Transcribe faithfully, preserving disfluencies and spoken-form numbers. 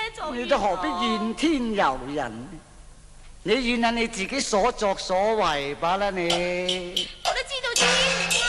做你都何必怨天尤人？你怨下你自己所作所為罷啦你。